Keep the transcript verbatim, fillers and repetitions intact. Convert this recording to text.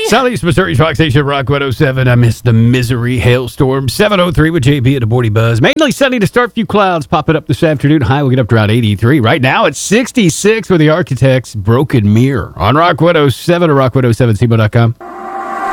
Southeast Missouri's Rock Station, Rock one oh seven. I missed the misery hailstorm. seven oh three with J B at the Morning Buzz. Mainly sunny to start. Few clouds popping up this afternoon. High will get up to around eighty-three. Right now it's sixty-six with the Architects. Broken Mirror on Rock one oh seven or rock one oh seven C M O dot com.